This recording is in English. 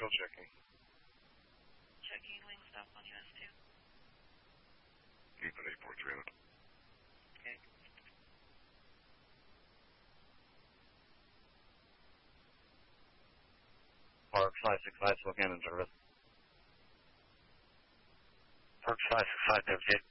still checking. Checking wing stop on US 2. Keep it 843 on it. Okay. Park 565, Spokane in service. Park 565, negotiate.